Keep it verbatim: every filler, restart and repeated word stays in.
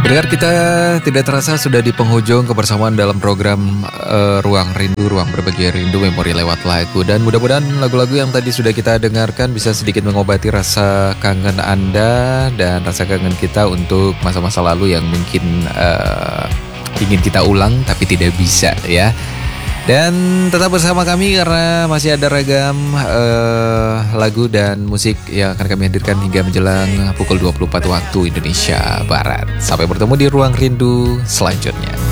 Pendengar kita tidak terasa sudah di penghujung kebersamaan dalam program uh, Ruang Rindu, Ruang Berbagi Rindu Memori lewat lagu. Dan mudah-mudahan lagu-lagu yang tadi sudah kita dengarkan bisa sedikit mengobati rasa kangen Anda dan rasa kangen kita untuk masa-masa lalu yang mungkin uh, ingin kita ulang tapi tidak bisa ya. Dan tetap bersama kami karena masih ada ragam uh, lagu dan musik yang akan kami hadirkan hingga menjelang pukul dua puluh empat waktu Indonesia Barat. Sampai bertemu di Ruang Rindu selanjutnya.